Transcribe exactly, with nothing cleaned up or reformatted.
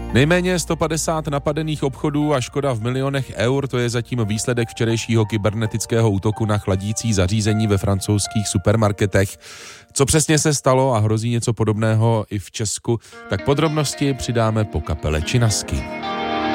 Nejméně sto padesát napadených obchodů a škoda v milionech eur, to je zatím výsledek včerejšího kybernetického útoku na chladící zařízení ve francouzských supermarketech. Co přesně se stalo a hrozí něco podobného i v Česku, tak podrobnosti přidáme po kapele Činasky.